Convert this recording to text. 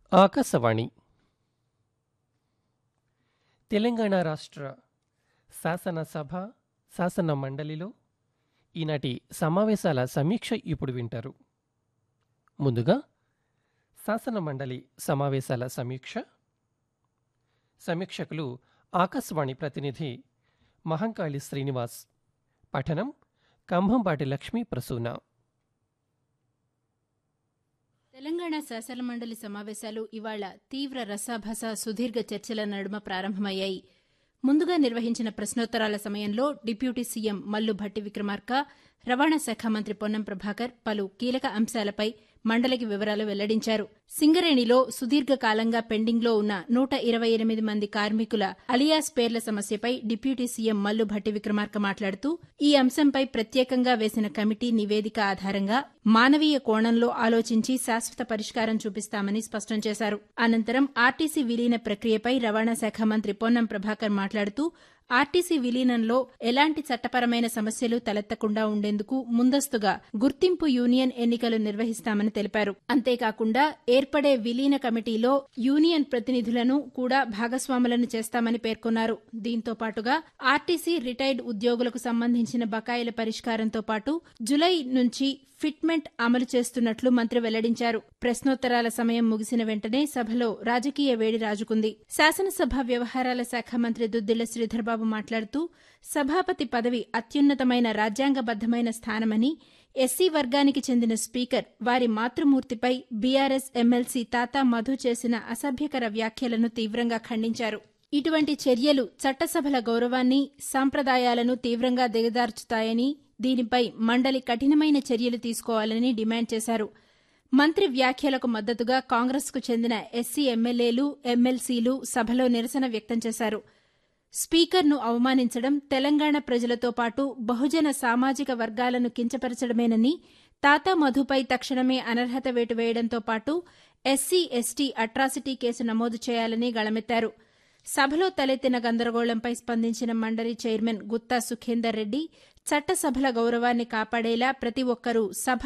ఆకాశవాణి తెలంగాణ రాష్ట్ర శాసనసభ శాసన మండలిలో ఈనాటి సమావేశాల సమీక్ష ఇప్పుడు వింటారు. ముందుగా శాసన మండలి సమావేశాల సమీక్షకులు ఆకాశవాణి ప్రతినిధి మహంకాళి శ్రీనివాస్. పఠనం కంభంపాటి లక్ష్మీ ప్రసూన. తెలంగాణ శాసనమండలి సమావేశాలు ఇవాళ తీవ్ర రసాభాస సుదీర్ఘ చర్చల నడుమ ప్రారంభమయ్యాయి. ముందుగా నిర్వహించిన ప్రశ్నోత్తరాల సమయంలో డిప్యూటీ సీఎం మల్లు భట్టి విక్రమార్క, రవాణా శాఖ మంత్రి పొన్నం ప్రభాకర్ పలు కీలక అంశాలపై మండలికి వివరాలు వెల్లడించారు. సింగరేణిలో సుదీర్ఘకాలంగా పెండింగ్లో ఉన్న 128 మంది కార్మికుల అలియాస్ పేర్ల సమస్యపై డిప్యూటీ సీఎం మల్లు భట్టి విక్రమార్క మాట్లాడుతూ, ఈ అంశంపై ప్రత్యేకంగా వేసిన కమిటీ నివేదిక ఆధారంగా మానవీయ కోణంలో ఆలోచించి శాశ్వత పరిష్కారం చూపిస్తామని స్పష్టం చేశారు. అనంతరం ఆర్టీసీ విలీన ప్రక్రియపై రవాణా శాఖ మంత్రి పొన్నం ప్రభాకర్ మాట్లాడుతూ, ఆర్టీసీ విలీనంలో ఎలాంటి చట్టపరమైన సమస్యలు తలెత్తకుండా ఉండేందుకు ముందస్తుగా గుర్తింపు యూనియన్ ఎన్నికలు నిర్వహిస్తామని తెలిపారు. అంతేకాకుండా ఏర్పడే విలీన కమిటీలో యూనియన్ ప్రతినిధులను కూడా భాగస్వాములను చేస్తామని పేర్కొన్నారు. దీంతో పాటుగా ఆర్టీసీ రిటైర్డ్ ఉద్యోగులకు సంబంధించిన బకాయిల పరిష్కారంతో పాటు జులై నుంచి ఫిట్మెంట్ అమలు చేస్తున్నట్లు మంత్రి వెల్లడించారు. ప్రశ్నోత్తరాల సమయం ముగిసిన వెంటనే సభలో రాజకీయ వేడి రాజుకుంది. శాసనసభ వ్యవహారాల శాఖ మంత్రి దుద్దిళ్ల శ్రీధర్బాబు మాట్లాడుతూ, సభాపతి పదవి అత్యున్నతమైన రాజ్యాంగబద్దమైన స్థానమని, ఎస్సీ వర్గానికి చెందిన స్పీకర్ వారి మాతృమూర్తిపై బీఆర్ఎస్ ఎమ్మెల్సీ తాతా మధు చేసిన అసభ్యకర వ్యాఖ్యలను తీవ్రంగా ఖండించారు. ఇటువంటి చర్యలు చట్టసభల గౌరవాన్ని, సంప్రదాయాలను తీవ్రంగా దిగజార్చుతాయని, దీనిపై మండలి కఠినమైన చర్యలు తీసుకోవాలని డిమాండ్ చేశారు. మంత్రి వ్యాఖ్యలకు మద్దతుగా కాంగ్రెస్కు చెందిన ఎస్సీ ఎమ్మెల్యేలు, ఎమ్మెల్సీలు సభలో నిరసన వ్యక్తం చేశారు. స్పీకర్ను అవమానించడం తెలంగాణ ప్రజలతో పాటు బహుజన సామాజిక వర్గాలను కించపరచడమేనని, తాతా మధుపై తక్షణమే అనర్హత వేటు వేయడంతో పాటు ఎస్సీ, ఎస్టీ అట్రాసిటీ కేసు నమోదు చేయాలని గళమెత్తారు. సభలో తలెత్తిన గందరగోళంపై స్పందించిన మండలి చైర్మన్ గుత్తా సుఖేందర్ రెడ్డి, చట్టసభల గౌరవాన్ని కాపాడేలా ప్రతి ఒక్కరూ సభ